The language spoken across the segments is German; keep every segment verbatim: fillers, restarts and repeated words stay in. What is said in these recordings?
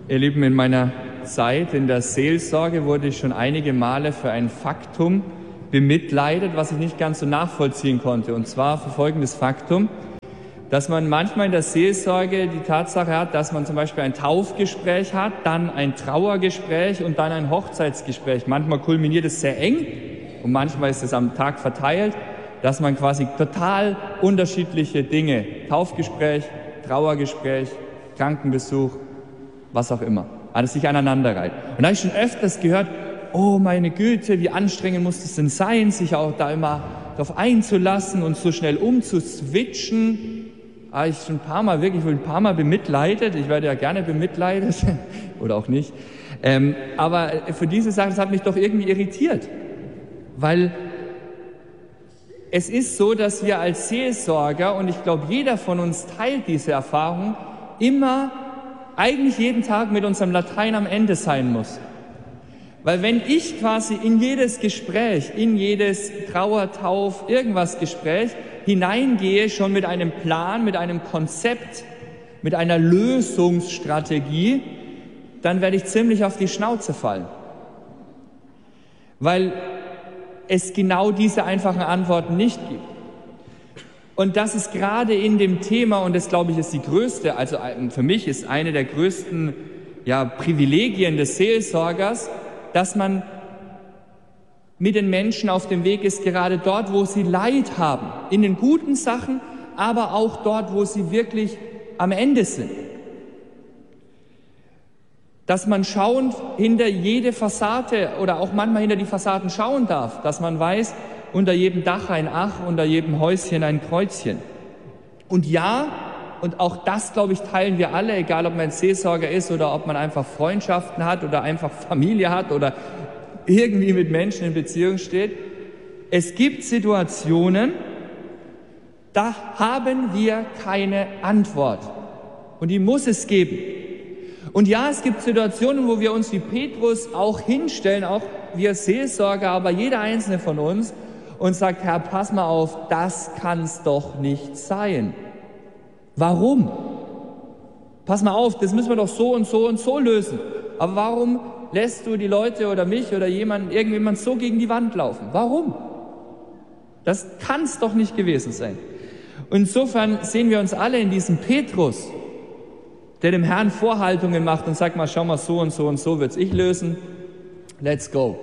Ihr Lieben, in meiner Zeit in der Seelsorge wurde ich schon einige Male für ein Faktum bemitleidet, was ich nicht ganz so nachvollziehen konnte. Und zwar für folgendes Faktum, dass man manchmal in der Seelsorge die Tatsache hat, dass man zum Beispiel ein Taufgespräch hat, dann ein Trauergespräch und dann ein Hochzeitsgespräch. Manchmal kulminiert es sehr eng und manchmal ist es am Tag verteilt, dass man quasi total unterschiedliche Dinge, Taufgespräch, Trauergespräch, Krankenbesuch, was auch immer, alles sich aneinander reiht. Und da habe ich schon öfters gehört, oh meine Güte, wie anstrengend muss es denn sein, sich auch da immer darauf einzulassen und so schnell umzuswitchen. Habe ich schon ein paar Mal, wirklich ein paar Mal bemitleidet. Ich werde ja gerne bemitleidet oder auch nicht. Ähm, aber für diese Sache, das hat mich doch irgendwie irritiert, weil es ist so, dass wir als Seelsorger, und ich glaube, jeder von uns teilt diese Erfahrung, immer, eigentlich jeden Tag mit unserem Latein am Ende sein muss. Weil wenn ich quasi in jedes Gespräch, in jedes Trauer, Tauf, irgendwas Gespräch hineingehe, schon mit einem Plan, mit einem Konzept, mit einer Lösungsstrategie, dann werde ich ziemlich auf die Schnauze fallen. Weil es genau diese einfachen Antworten nicht gibt. Und das ist gerade in dem Thema, und das glaube ich ist die größte, also für mich ist eine der größten ja, Privilegien des Seelsorgers, dass man mit den Menschen auf dem Weg ist, gerade dort, wo sie Leid haben, in den guten Sachen, aber auch dort, wo sie wirklich am Ende sind. Dass man schauend hinter jede Fassade oder auch manchmal hinter die Fassaden schauen darf, dass man weiß, unter jedem Dach ein Ach, unter jedem Häuschen ein Kreuzchen. Und ja, und auch das, glaube ich, teilen wir alle, egal ob man ein Seelsorger ist oder ob man einfach Freundschaften hat oder einfach Familie hat oder irgendwie mit Menschen in Beziehung steht. Es gibt Situationen, da haben wir keine Antwort. Und die muss es geben. Und ja, es gibt Situationen, wo wir uns wie Petrus auch hinstellen, auch wir Seelsorger, aber jeder einzelne von uns, und sagt, Herr, pass mal auf, das kann's doch nicht sein. Warum? Pass mal auf, das müssen wir doch so und so und so lösen. Aber warum lässt du die Leute oder mich oder jemanden, irgendjemand so gegen die Wand laufen? Warum? Das kann's doch nicht gewesen sein. Insofern sehen wir uns alle in diesem Petrus, der dem Herrn Vorhaltungen macht und sagt mal, schau mal, so und so und so wird's ich lösen. Let's go.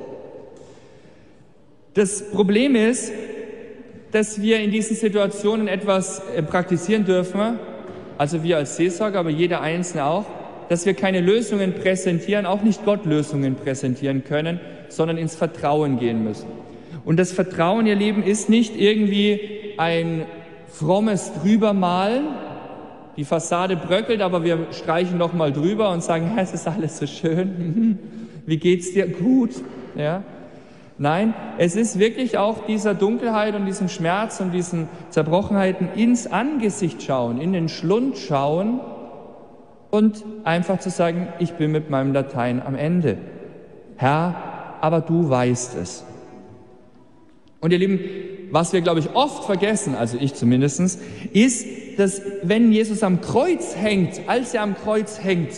Das Problem ist, dass wir in diesen Situationen etwas praktizieren dürfen, also wir als Seelsorger, aber jeder Einzelne auch, dass wir keine Lösungen präsentieren, auch nicht Gott Lösungen präsentieren können, sondern ins Vertrauen gehen müssen. Und das Vertrauen, ihr Lieben, ist nicht irgendwie ein frommes Drübermalen, die Fassade bröckelt, aber wir streichen noch mal drüber und sagen, ja, es ist alles so schön, wie geht's dir? Gut, ja. Nein, es ist wirklich auch dieser Dunkelheit und diesem Schmerz und diesen Zerbrochenheiten ins Angesicht schauen, in den Schlund schauen und einfach zu sagen, ich bin mit meinem Latein am Ende. Herr, aber du weißt es. Und ihr Lieben, was wir, glaube ich, oft vergessen, also ich zumindest, ist, dass wenn Jesus am Kreuz hängt, als er am Kreuz hängt,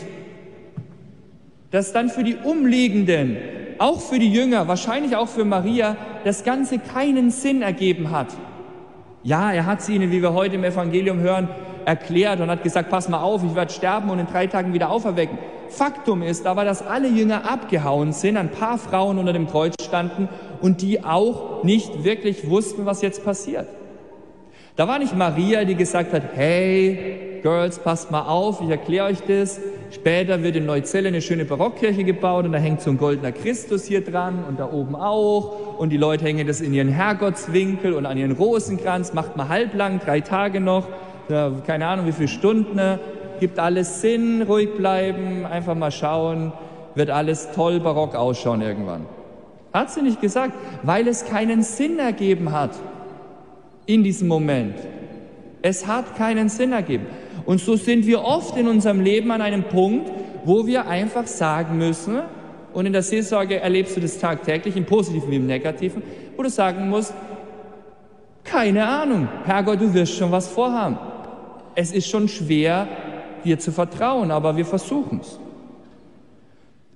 dass dann für die Umliegenden, auch für die Jünger, wahrscheinlich auch für Maria, das Ganze keinen Sinn ergeben hat. Ja, er hat sie ihnen, wie wir heute im Evangelium hören, erklärt und hat gesagt, pass mal auf, ich werde sterben und in drei Tagen wieder auferwecken. Faktum ist aber, dass alle Jünger abgehauen sind, ein paar Frauen unter dem Kreuz standen und die auch nicht wirklich wussten, was jetzt passiert. Da war nicht Maria, die gesagt hat, hey, Girls, passt mal auf, ich erkläre euch das. Später wird in Neuzelle eine schöne Barockkirche gebaut und da hängt so ein goldener Christus hier dran und da oben auch. Und die Leute hängen das in ihren Herrgottswinkel und an ihren Rosenkranz, macht mal halblang, drei Tage noch, keine Ahnung wie viele Stunden, gibt alles Sinn, ruhig bleiben, einfach mal schauen, wird alles toll barock ausschauen irgendwann. Hat sie nicht gesagt, weil es keinen Sinn ergeben hat in diesem Moment. Es hat keinen Sinn ergeben. Und so sind wir oft in unserem Leben an einem Punkt, wo wir einfach sagen müssen, und in der Seelsorge erlebst du das tagtäglich, im Positiven wie im Negativen, wo du sagen musst, keine Ahnung, Herrgott, du wirst schon was vorhaben. Es ist schon schwer, dir zu vertrauen, aber wir versuchen es.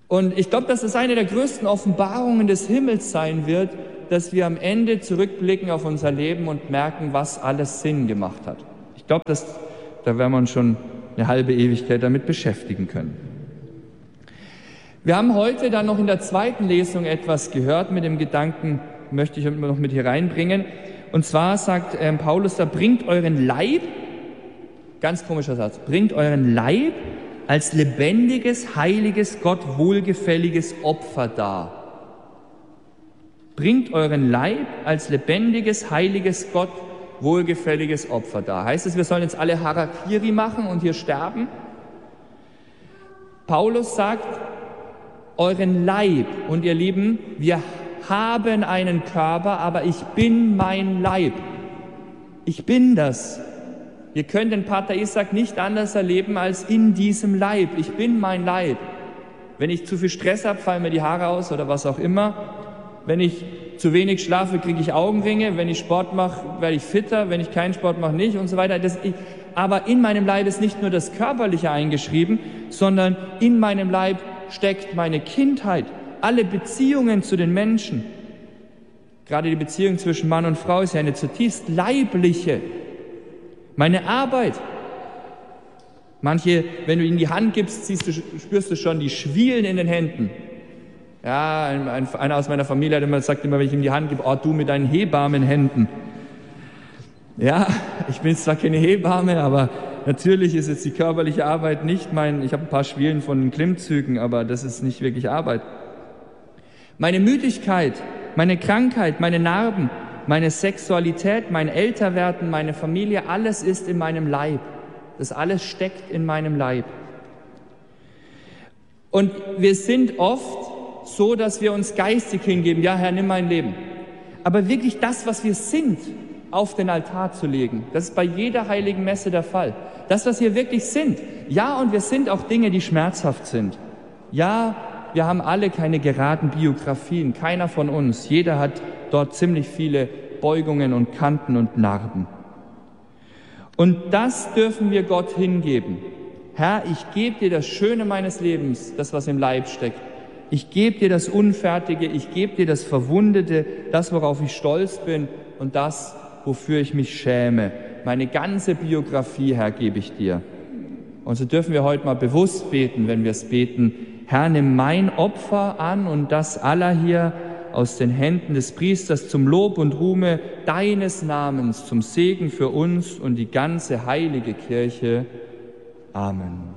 Und ich glaube, dass es eine der größten Offenbarungen des Himmels sein wird, dass wir am Ende zurückblicken auf unser Leben und merken, was alles Sinn gemacht hat. Ich glaube, dass da werden wir uns schon eine halbe Ewigkeit damit beschäftigen können. Wir haben heute dann noch in der zweiten Lesung etwas gehört, mit dem Gedanken möchte ich noch mit hier reinbringen. Und zwar sagt ähm, Paulus da, bringt euren Leib, ganz komischer Satz, bringt euren Leib als lebendiges, heiliges, Gott wohlgefälliges Opfer dar. Bringt euren Leib als lebendiges, heiliges, Gott wohlgefälliges Opfer dar. Heißt es, wir sollen jetzt alle Harakiri machen und hier sterben? Paulus sagt, euren Leib, und ihr Lieben, wir haben einen Körper, aber ich bin mein Leib. Ich bin das. Ihr könnt den Pater Isaac nicht anders erleben als in diesem Leib. Ich bin mein Leib. Wenn ich zu viel Stress habe, fallen mir die Haare aus oder was auch immer. Wenn ich zu wenig schlafe, kriege ich Augenringe. Wenn ich Sport mache, werde ich fitter. Wenn ich keinen Sport mache, nicht und so weiter. Das, ich, aber in meinem Leib ist nicht nur das Körperliche eingeschrieben, sondern in meinem Leib steckt meine Kindheit, alle Beziehungen zu den Menschen. Gerade die Beziehung zwischen Mann und Frau ist ja eine zutiefst leibliche. Meine Arbeit. Manche, wenn du ihnen die Hand gibst, siehst du, spürst du schon die Schwielen in den Händen. Ja, ein, ein, einer aus meiner Familie hat immer, sagt immer, wenn ich ihm die Hand gebe, oh, du mit deinen Hebammenhänden. Ja, ich bin zwar keine Hebamme, aber natürlich ist jetzt die körperliche Arbeit nicht mein, ich habe ein paar Schwielen von den Klimmzügen, aber das ist nicht wirklich Arbeit. Meine Müdigkeit, meine Krankheit, meine Narben, meine Sexualität, mein Älterwerden, meine Familie, alles ist in meinem Leib. Das alles steckt in meinem Leib. Und wir sind oft so, dass wir uns geistig hingeben, ja Herr, nimm mein Leben. Aber wirklich das, was wir sind, auf den Altar zu legen, das ist bei jeder heiligen Messe der Fall. Das, was wir wirklich sind. Ja, und wir sind auch Dinge, die schmerzhaft sind. Ja, wir haben alle keine geraden Biografien, keiner von uns. Jeder hat dort ziemlich viele Beugungen und Kanten und Narben. Und das dürfen wir Gott hingeben. Herr, ich gebe dir das Schöne meines Lebens, das, was im Leib steckt. Ich gebe dir das Unfertige, ich gebe dir das Verwundete, das, worauf ich stolz bin und das, wofür ich mich schäme. Meine ganze Biografie, Herr, gebe ich dir. Und so dürfen wir heute mal bewusst beten, wenn wir es beten. Herr, nimm mein Opfer an und das aller hier aus den Händen des Priesters zum Lob und Ruhme deines Namens, zum Segen für uns und die ganze heilige Kirche. Amen.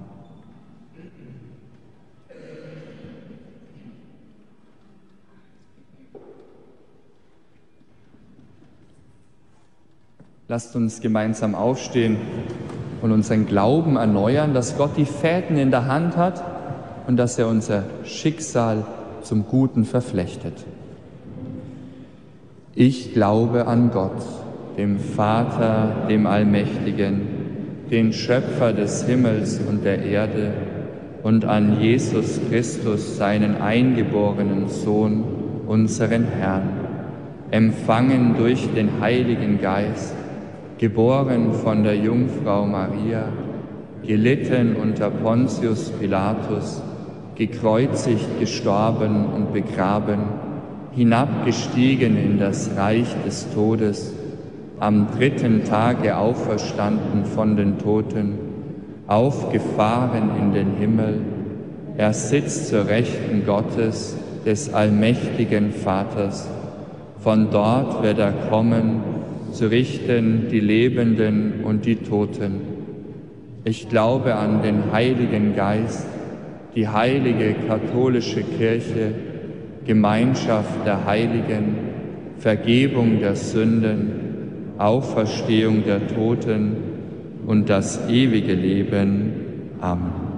Lasst uns gemeinsam aufstehen und unseren Glauben erneuern, dass Gott die Fäden in der Hand hat und dass er unser Schicksal zum Guten verflechtet. Ich glaube an Gott, dem Vater, dem Allmächtigen, den Schöpfer des Himmels und der Erde, und an Jesus Christus, seinen eingeborenen Sohn, unseren Herrn, empfangen durch den Heiligen Geist, geboren von der Jungfrau Maria, gelitten unter Pontius Pilatus, gekreuzigt, gestorben und begraben, hinabgestiegen in das Reich des Todes, am dritten Tage auferstanden von den Toten, aufgefahren in den Himmel, er sitzt zur Rechten Gottes, des allmächtigen Vaters. Von dort wird er kommen, zu richten die Lebenden und die Toten. Ich glaube an den Heiligen Geist, die heilige katholische Kirche, Gemeinschaft der Heiligen, Vergebung der Sünden, Auferstehung der Toten und das ewige Leben. Amen.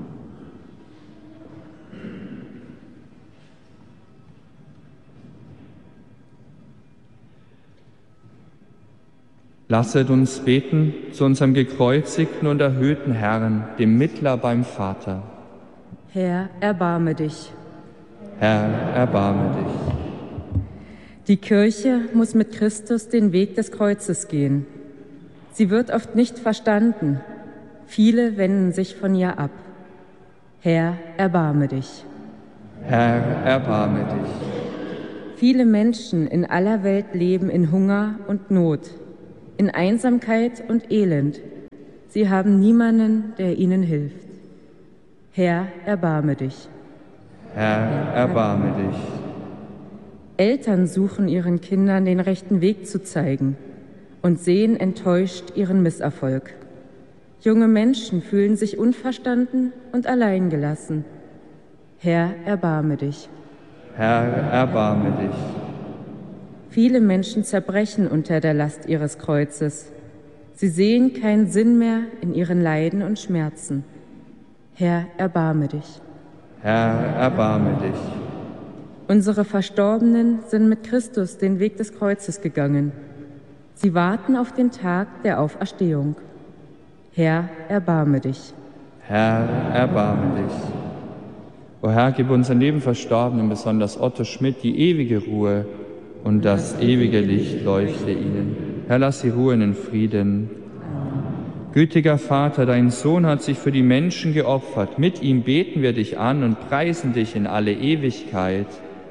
Lasset uns beten zu unserem gekreuzigten und erhöhten Herrn, dem Mittler beim Vater. Herr, erbarme dich. Herr, erbarme dich. Die Kirche muss mit Christus den Weg des Kreuzes gehen. Sie wird oft nicht verstanden. Viele wenden sich von ihr ab. Herr, erbarme dich. Herr, erbarme dich. Viele Menschen in aller Welt leben in Hunger und Not, in Einsamkeit und Elend. Sie haben niemanden, der ihnen hilft. Herr, erbarme dich. Herr, erbarme dich. Eltern suchen ihren Kindern den rechten Weg zu zeigen und sehen enttäuscht ihren Misserfolg. Junge Menschen fühlen sich unverstanden und alleingelassen. Herr, erbarme dich. Herr, erbarme dich. Viele Menschen zerbrechen unter der Last ihres Kreuzes. Sie sehen keinen Sinn mehr in ihren Leiden und Schmerzen. Herr, erbarme dich. Herr, erbarme dich. Unsere Verstorbenen sind mit Christus den Weg des Kreuzes gegangen. Sie warten auf den Tag der Auferstehung. Herr, erbarme dich. Herr, erbarme dich. O Herr, gib unseren Nebenverstorbenen, besonders Otto Schmidt, die ewige Ruhe und das ewige Licht leuchte ihnen. Herr, lass sie ruhen in Frieden. Gütiger Vater, dein Sohn hat sich für die Menschen geopfert. Mit ihm beten wir dich an und preisen dich in alle Ewigkeit.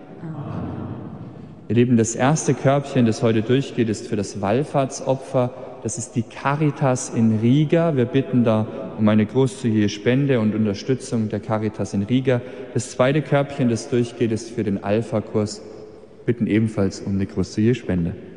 Ihr Lieben, das erste Körbchen, das heute durchgeht, ist für das Wallfahrtsopfer. Das ist die Caritas in Riga. Wir bitten da um eine großzügige Spende und Unterstützung der Caritas in Riga. Das zweite Körbchen, das durchgeht, ist für den Alpha-Kurs. Wir bitten ebenfalls um eine großzügige Spende.